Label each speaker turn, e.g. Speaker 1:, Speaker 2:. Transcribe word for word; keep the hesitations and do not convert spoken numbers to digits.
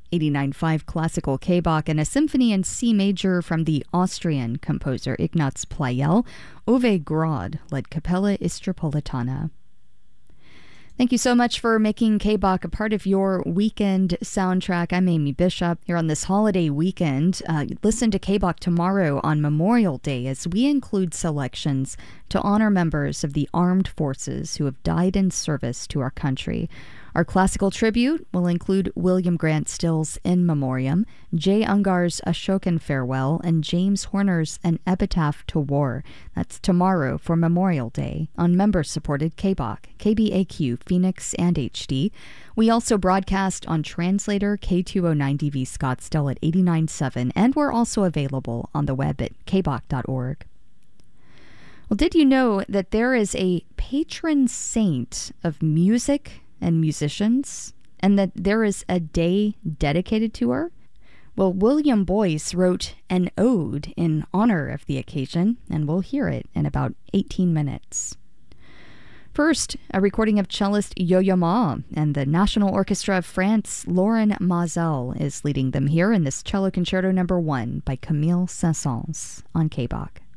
Speaker 1: eighty-nine point five classical K-Bach, and a symphony in C major from the Austrian composer Ignaz Pleyel. Ove Grod led Capella Istropolitana. Thank you so much for making K-Bach a part of your weekend soundtrack. I'm Amy Bishop here on this holiday weekend. Uh, listen to K-Bach tomorrow on Memorial Day as we include selections to honor members of the armed forces who have died in service to our country. Our classical tribute will include William Grant Still's In Memoriam, Jay Ungar's Ashokan Farewell, and James Horner's An Epitaph to War. That's tomorrow for Memorial Day on member-supported K-Bach, K B A Q, Phoenix, and H D. We also broadcast on Translator K two oh nine D V Scottsdale at eighty-nine point seven, and we're also available on the web at k bach dot org. Well, did you know that there is a patron saint of music and musicians, and that there is a day dedicated to her? Well, William Boyce wrote an ode in honor of the occasion, and we'll hear it in about eighteen minutes. First, a recording of cellist Yo-Yo Ma, and the National Orchestra of France. Lauren Mazel is leading them here in this cello concerto number one by Camille Saint-Saëns on K-Bach.